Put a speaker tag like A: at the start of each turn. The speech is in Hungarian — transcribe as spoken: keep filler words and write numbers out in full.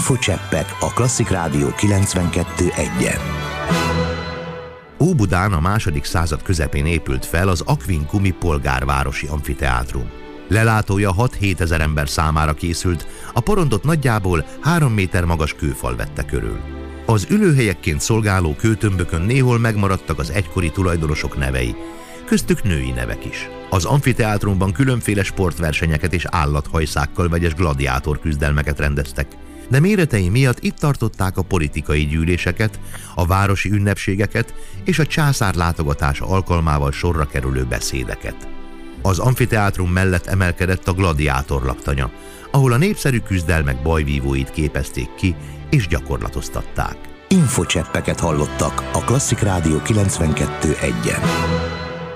A: Infocseppek a Klasszik Rádió kilencvenkettő egyen.
B: Óbudán a második század közepén épült fel az Aquincumi polgárvárosi amfiteátrum. Lelátója hat-hét ezer ember számára készült, a porondot nagyjából három méter magas kőfal vette körül. Az ülőhelyekként szolgáló kőtömbökön néhol megmaradtak az egykori tulajdonosok nevei, köztük női nevek is. Az amfiteátrumban különféle sportversenyeket és állathajszákkal vegyes gladiátor küzdelmeket rendeztek, de méretei miatt itt tartották a politikai gyűléseket, a városi ünnepségeket és a császár látogatása alkalmával sorra kerülő beszédeket. Az amfiteátrum mellett emelkedett a gladiátor laktanya, ahol a népszerű küzdelmek bajvívóit képezték ki és gyakorlatoztatták.
A: Infocseppeket hallottak a Klasszik Rádió kilencvenkettő egyen.